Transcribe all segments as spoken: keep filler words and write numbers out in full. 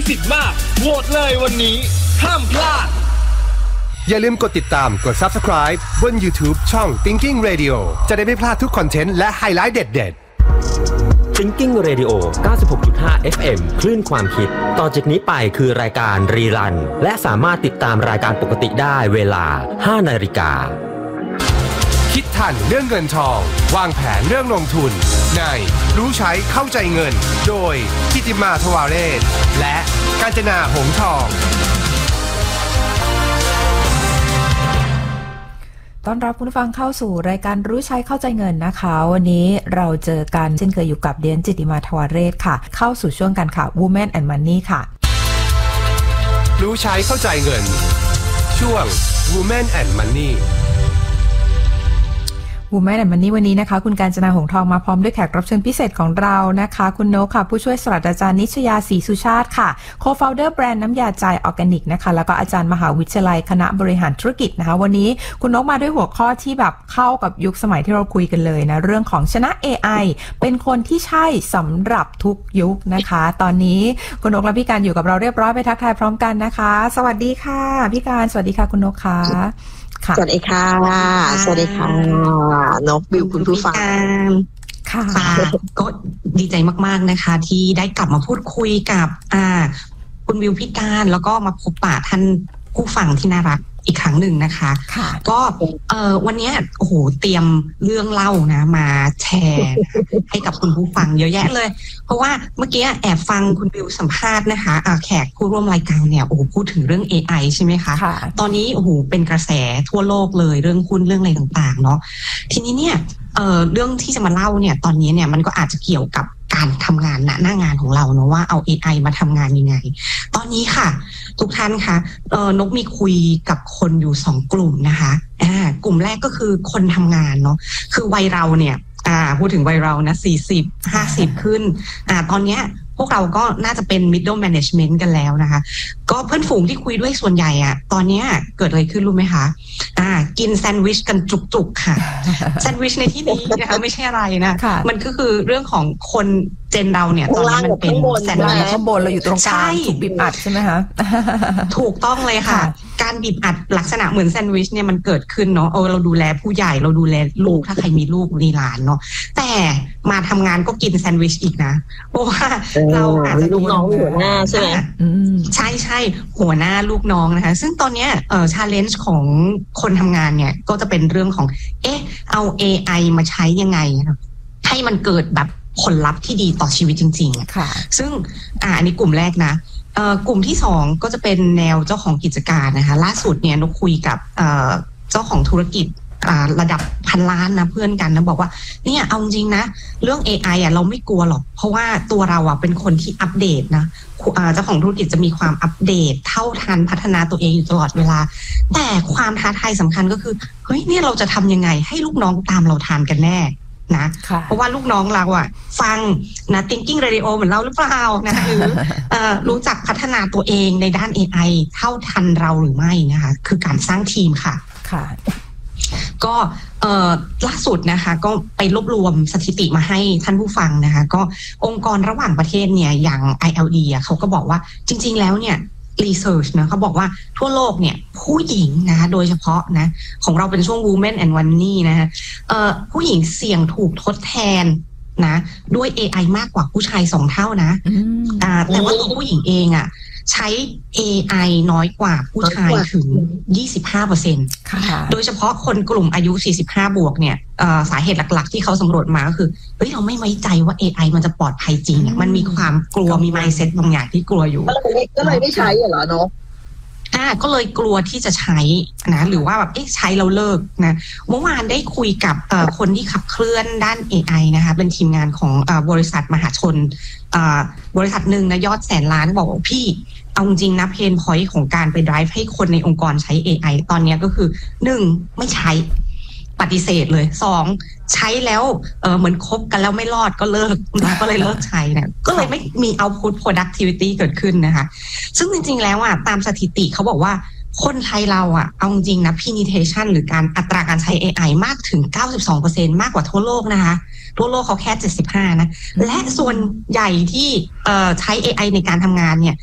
สิทธิ์มากโหวตเลยวันนี้ห้ามพลาดอย่าลืมกดติดตามกด Subscribe บน YouTube ช่อง Thinking Radio จะได้ไม่พลาดทุกคอนเทนต์และไฮไลท์เด็ดๆ Thinking Radio เก้าสิบหกจุดห้า เอฟ เอ็ม คลื่นความคิดต่อจากนี้ไปคือรายการรีรันและสามารถติดตามรายการปกติได้เวลา ห้านาฬิกาคิดทันเรื่องเงินทองวางแผนเรื่องลงทุนในรู้ใช้เข้าใจเงินโดยกิติมาทวาเรศและกาญจนาหงส์ทองต้อนรับคุณผู้ฟังเข้าสู่รายการรู้ใช้เข้าใจเงินนะคะวันนี้เราเจอกันเช่นเคยอยู่กับเดียนจิติมาทวาเรศค่ะเข้าสู่ช่วงกันค่ะ Women and Money ค่ะรู้ใช้เข้าใจเงินช่วง Women and Money Women and Money วันนี้นะคะคุณกาญจนาหงส์ทองมาพร้อมด้วยแขกรับเชิญพิเศษของเรานะคะคุณนกค่ะผู้ช่วยศาสตราจารย์นิชยาศรีสุชาติค่ะ Co-founder แบรนด์น้ำยาใจออร์แกนิกนะคะแล้วก็อาจารย์มหาวิทยาลัยคณะบริหารธุรกิจนะคะวันนี้คุณนกมาด้วยหัวข้อที่แบบเข้ากับยุคสมัยที่เราคุยกันเลยนะเรื่องของชนะ เอ ไอ เป็นคนที่ใช่สำหรับทุกยุคนะคะตอนนี้คุณนกและพี่การอยู่กับเราเรียบร้อยไปทักทายพร้อมกันนะคะสวัสดีค่ะพี่การสวัสดีค่ะคุณนกค่ะสวัสดีค่ะสวัสดีค่ะนกบิวคุณผู้ฟังค่ะก็ดีใจมากๆนะคะที่ได้กลับมาพูดคุยกับอ่าคุณบิวพี่การแล้วก็มาพบปะท่านผู้ฟังที่น่ารักอีกครั้งหนึ่งนะคะก็เอ่อวันนี้โอ้โหเตรียมเรื่องเล่านะมาแชร์ให้กับคุณผู้ฟังเยอะแยะเลยเพราะว่าเมื่อกี้แอบฟังคุณบิวสัมภาษณ์นะคะแขกผู้ร่วมรายการเนี่ยโอ้โหพูดถึงเรื่อง เอ ไอ ใช่ไหมคะตอนนี้โอ้โหเป็นกระแสทั่วโลกเลยเรื่องหุ้นเรื่องอะไรต่างๆเนาะทีนี้เนี่ยเอ่อเรื่องที่จะมาเล่าเนี่ยตอนนี้เนี่ยมันก็อาจจะเกี่ยวกับการทำงานณหน้างานของเราเนาะว่าเอา เอ ไอ มาทำงานยังไงตอนนี้ค่ะทุกท่านคะเอ่อนกมีคุยกับคนอยู่สองกลุ่มนะคะอ่ากลุ่มแรกก็คือคนทำงานเนาะคือวัยเราเนี่ยอ่าพูดถึงวัยเรานะสี่สิบ ห้าสิบขึ้นอ่าตอนเนี้ยพวกเราก็น่าจะเป็น middle management กันแล้วนะคะก็เพื่อนฝูงที่คุยด้วยส่วนใหญ่อะตอนนี้เกิดอะไรขึ้นรู้ไหมคะอ่ากินแซนด์วิชกันจุกๆค่ะแซนด์วิชในที่นี้นะคะไม่ใช่อะไรนะมันก็คือเรื่องของคนเจนเราเนี่ยตอนนี้มันเป็นแซนด์วิชข้างบนเราอยู่ตรงกลางถูกบีบอัดใช่ไหมคะถูกต้องเลยค่ะการบีบอัดลักษณะเหมือนแซนด์วิชเนี่ยมันเกิดขึ้นเนาะเออเราดูแลผู้ใหญ่เราดูแลลูกถ้าใครมีลูกมีหลานเนาะแต่มาทำงานก็กินแซนด์วิชอีกนะเพราะว่าเราอาจจะลูกน้องหัวหน้าใช่ไหมใช่ใช่หัวหน้าลูกน้องนะคะซึ่งตอนนี้เอ่อ challenge ของคนทำงานเนี่ยก็จะเป็นเรื่องของเอ๊ะเอา เอ ไอ มาใช้ยังไงให้มันเกิดแบบผลลัพธ์ที่ดีต่อชีวิตจริงๆค่ะซึ่งอ่าอันนี้กลุ่มแรกนะเอ่อกลุ่มที่สองก็จะเป็นแนวเจ้าของกิจการนะคะล่าสุดเนี่ยนกคุยกับเอ่อเจ้าของธุรกิจระดับพันล้านนะเพื่อนกันนะบอกว่าเนี่ยเอาจริงนะเรื่อง เอ ไอ อ่ะเราไม่กลัวหรอกเพราะว่าตัวเราอ่ะเป็นคนที่อัปเดตนะเจ้าของธุรกิจจะมีความอัปเดตเท่าทันพัฒนาตัวเองอยู่ตลอดเวลาแต่ความท้าทายสำคัญก็คือเฮ้ยเนี่ยเราจะทำยังไงให้ลูกน้องตามเราทันกันแน่นะเพราะว่าลูกน้องเราอ่ะฟังนะ Thinking Radio เหมือนเราหรือเปล่านะหรือเอ่อรู้จักพัฒนาตัวเองในด้าน เอ ไอ เท่าทันเราหรือไม่นะคะคือการสร้างทีมค่ะค่ะก็เอ่อล่าสุดนะคะก็ไปรวบรวมสถิติมาให้ท่านผู้ฟังนะคะก็องค์กรระหว่างประเทศเนี่ยอย่าง ไอ แอล ดี อ่ะเขาก็บอกว่าจริงๆแล้วเนี่ยรีเสิร์ชนะเขาบอกว่าทั่วโลกเนี่ยผู้หญิงนะคะโดยเฉพาะนะของเราเป็นช่วง Women and Money นะคะเอ่อผู้หญิงเสี่ยงถูกทดแทนนะด้วย เอ ไอ มากกว่าผู้ชายสองเท่านะอ่าแต่ว่าตัวผู้หญิงเองอ่ะใช้ เอ ไอ น้อยกว่าผู้ชายถึง ยี่สิบห้าเปอร์เซ็นต์ โดยเฉพาะคนกลุ่มอายุสี่สิบห้าบวกเนี่ยสาเหตุหลักๆที่เขาสำรวจมาก็คือเฮ้ยเราไม่ไว้ใจว่า เอ ไอ มันจะปลอดภัยจริงเนี่ยมันมีความกลัวมี mindset บางอย่างที่กลัวอยู่ก็เลยไม่ใช้เหรอเนาะอ่าก็เลยกลัวที่จะใช้นะหรือว่าแบบเอ๊ะใช้แล้วเลิกนะเมื่อวานได้คุยกับคนที่ขับเคลื่อนด้าน เอ ไอ นะคะเป็นทีมงานของบริษัทมหาชนบริษัทหนึ่งนะยอดแสนล้านบอกว่าพี่เอาจริงนะเพนพอยต์ของการไป drive ให้คนในองค์กรใช้ เอ ไอ ตอนนี้ก็คือหนึ่งไม่ใช้ปฏิเสธเลยสองใช้แล้วเออเหมือนคบกันแล้วไม่รอดก็เลิกนะก็เลยเลิกใช้นะก็เลยไม่มี output productivity เกิดขึ้นนะคะซึ่งจริงๆแล้วอ่ะตามสถิติเขาบอกว่าคนไทยเราอ่ะเอาจริงนะ penetration หรือการอัตราการใช้ เอ ไอ มากถึง เก้าสิบสองเปอร์เซ็นต์ มากกว่าทั่วโลกนะคะทั่วโลกเขาแค่เจ็ดสิบห้านะและส่วนใหญ่ที่เอ่อใช้ เอ ไอ ในการทำงานเนี่ย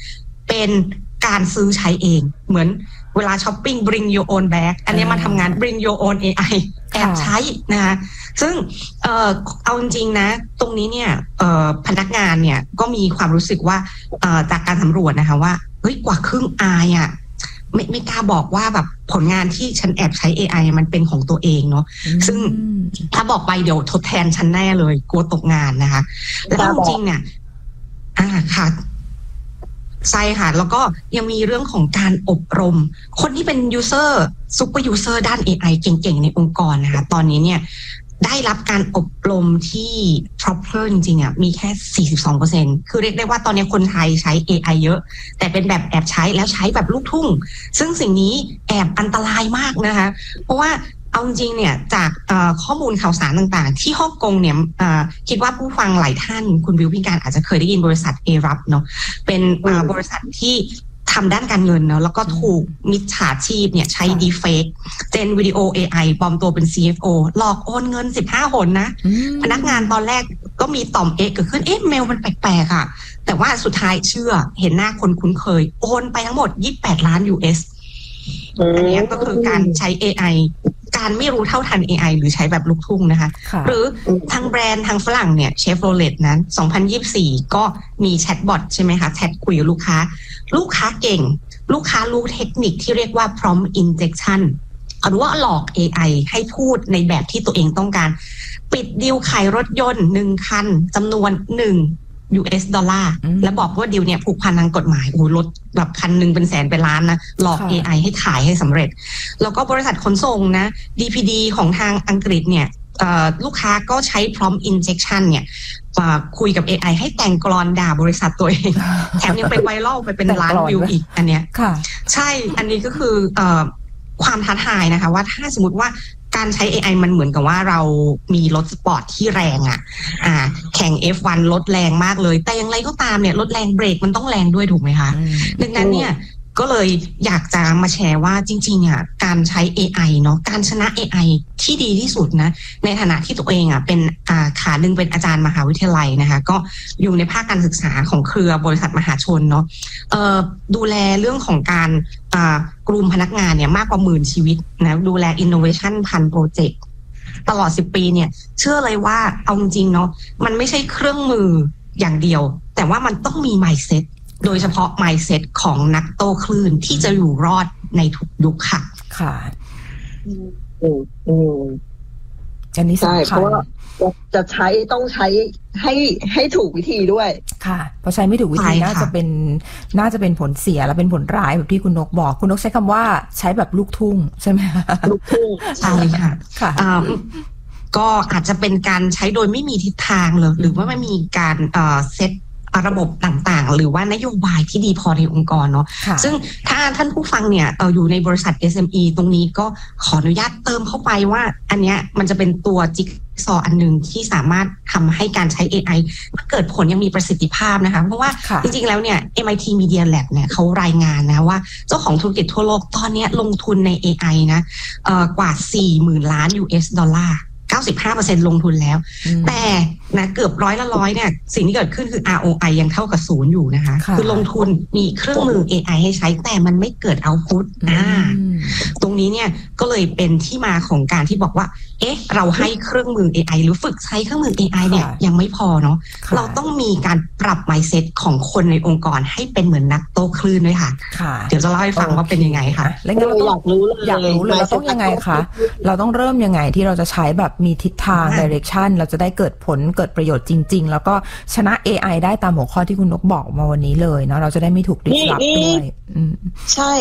เป็นการซื้อใช้เองเหมือนเวลาช้อปปิ้ง bring your own bag อันนี้มาทำงาน bring your own เอ ไอ แอบใช้นะคะซึ่งเอ่อเอาจริงๆนะตรงนี้เนี่ยเอ่อพนักงานเนี่ยก็มีความรู้สึกว่าเอ่อจากการสำรวจนะคะว่าเฮ้ยกว่าครึ่งอายอ่ะไม่ไม่กล้าบอกว่าแบบผลงานที่ฉันแอบใช้ เอ ไอ มันเป็นของตัวเองเนาะซึ่งถ้าบอกไปเดี๋ยวทดแทนฉันแน่เลยกลัวตกงานนะคะแล้วจริงๆเนี่ยอ่าค่ะใช่ค่ะแล้วก็ยังมีเรื่องของการอบรมคนที่เป็นยูเซอร์ซุปเปอร์ยูเซอร์ด้าน เอ ไอ เก่งๆในองค์กรนะคะตอนนี้เนี่ยได้รับการอบรมที่ proper จริงๆอ่ะมีแค่ สี่สิบสองเปอร์เซ็นต์ คือเรียกได้ว่าตอนนี้คนไทยใช้ เอ ไอ เยอะแต่เป็นแบบแอบใช้แล้วใช้แบบลูกทุ่งซึ่งสิ่งนี้แอบอันตรายมากนะคะเพราะว่าเอาจริงเนี่ยจากข้อมูลข่าวสารต่างๆที่ฮ่องกงเนี่ยคิดว่าผู้ฟังหลายท่านคุณวิวพิการอาจจะเคยได้ยินบริษัท เอ รับ เนาะเป็นบริษัทที่ทำด้านการเงินเนาะแล้วก็ถูกมิจฉาชีพเนี่ยใช้ deepfake เจนวิดีโอ เอ ไอ ปลอมตัวเป็น ซี เอฟ โอ หลอกโอนเงินสิบห้าหนนะพนักงานตอนแรกก็มีต่อมเอ๊ะเกิดขึ้นเอ๊ะเมลมันแปลกๆอ่ะแต่ว่าสุดท้ายเชื่อเห็นหน้าคนคุ้นเคยโอนไปทั้งหมดยี่สิบแปดล้าน ยู เอส อันนี้ก็คือการใช้ เอ ไอ การไม่รู้เท่าทัน เอ ไอ หรือใช้แบบลูกทุ่งนะคะหรือทางแบรนด์ทางฝรั่งเนี่ยเชฟโรเลตนั้นสองพันยี่สิบสี่ก็มีแชทบอทใช่ไหมคะแชทคุยกับลูกค้าลูกค้าเก่งลูกค้ารู้เทคนิคที่เรียกว่า prompt injection หรือว่าหลอก เอ ไอ ให้พูดในแบบที่ตัวเองต้องการปิดดีลขายรถยนต์หนึ่งคันจำนวนหนึ่ง ยู เอส ดอลลาร์แล้วบอกว่าดีลเนี่ยผูกพันทางกฎหมายโอ้รถแบบคันหนึ่งเป็นแสนเป็นล้านนะหลอก เอ ไอ ให้ขายให้สำเร็จแล้วก็บริษัทขนส่งนะ ดี พี ดี ของทางอังกฤษเนี่ยลูกค้าก็ใช้ prompt injection เนี่ยคุยกับ เอ ไอ ให้แต่งกลอนด่าบริษัทตัวเองแถมยังเป็นไวรัลไปเป็นล้านวิวอีกอันเนี้ยใช่อันนี้ก็คือความท้าทายนะคะว่าถ้าสมมติว่าการใช้ เอ ไอ มันเหมือนกับว่าเรามีรถสปอร์ตที่แรงอ่ะอ่าแข่ง เอฟ วัน รถแรงมากเลยแต่อย่างไรก็ตามเนี่ยรถแรงเบรกมันต้องแรงด้วยถูกไหมคะดังนั้นเนี่ยก็เลยอยากจะมาแชร์ว่าจริงๆอ่ะการใช้ เอ ไอ เนาะการชนะ เอ ไอ ที่ดีที่สุดนะในฐานะที่ตัวเองอ่ะเป็นอ่าขาหนึ่งเป็นอาจารย์มหาวิทยาลัยนะคะก็อยู่ในภาคการศึกษาของเครือบริษัทมหาชนเนาะเอ่อดูแลเรื่องของการอ่ากลุ่มพนักงานเนี่ยมากกว่าหมื่นชีวิตนะดูแล innovation พันโปรเจกต์ตลอดสิบปีเนี่ยเชื่อเลยว่าเอาจริงๆเนาะมันไม่ใช่เครื่องมืออย่างเดียวแต่ว่ามันต้องมี mindsetโดยเฉพาะ mindset ของนักโต้คลื่นที่จะอยู่รอดในทุกยุคค่ะค่ะอืมอืมอันนี้สำคัญใช่เพราะว่าจะใช้ต้องใช้ให้ให้ถูกวิธีด้วยค่ะเพราะใช้ไม่ถูกวิธีน่าจะเป็นน่าจะเป็นผลเสียและเป็นผลร้ายแบบที่คุณนกบอกคุณนกใช้คำว่าใช้แบบลูกทุ่งใช่ไหมลูกทุ่งใช่ค่ะค่ะก็อาจจะเป็นการใช้โดยไม่มีทิศทางเลยหรือว่าไม่มีการเอ่อเซตระบบต่างๆหรือว่านโยบายที่ดีพอในองค์กรเนาะซึ่งถ้าท่านผู้ฟังเนี่ยเอออยู่ในบริษัท เอส เอ็ม อี ตรงนี้ก็ขออนุญาตเติมเข้าไปว่าอันเนี้ยมันจะเป็นตัวจิ๊กซอว์อันนึงที่สามารถทำให้การใช้ เอ ไอ เกิดผลยังมีประสิทธิภาพนะคะเพราะว่าจริงๆแล้วเนี่ย เอ็ม ไอ ที Media Lab เนี่ยเขารายงานนะว่าเจ้าของธุรกิจทั่วโลกตอนนี้ลงทุนใน เอ ไอ นะเอ่อกว่า สี่หมื่น ล้าน ยู เอส ดอลลาร์เก้าสิบห้าเปอร์เซ็นต์ ลงทุนแล้วแต่นะเกือบร้อยละร้อยเนี่ยสิ่งที่เกิดขึ้นคือ อาร์ โอ ไอ ยังเท่ากับศูนย์อยู่นะคะคือลงทุนมีเครื่องมือ เอ ไอ ให้ใช้แต่มันไม่เกิดเอาท์พุตอ่าตรงนี้เนี่ยก็เลยเป็นที่มาของการที่บอกว่าเอ๊ะเราให้เครื่องมือ เอ ไอ หรือฝึกใช้เครื่องมือ เอ ไอ เนี่ยยังไม่พอเนาะเราต้องมีการปรับ mindset ของคนในองค์กรให้เป็นเหมือนนักโต้คลื่นด้วยค่ะเดี๋ยวจะเล่าให้ฟังว่าเป็นยังไงค่ะแล้วเราอยากรู้เลยอยากรู้เลยเราต้องยังไงคะเราต้องเริ่มยังไงที่เราจะใช้แบบมีทิศทาง direction เราจะได้เกิดผลเกิดประโยชน์จริงๆแล้วก็ชนะ เอ ไอ ได้ตามหัวข้อที่คุณนกบอกมาวันนี้เลยเนาะเราจะได้ไม่ถูก disrupt ด้วยใช่